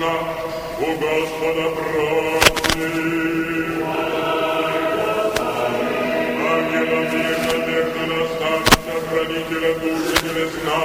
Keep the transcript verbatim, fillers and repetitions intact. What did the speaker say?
сна, у Господа просим. Ангела мира, верно наставника, хранителя души небесна,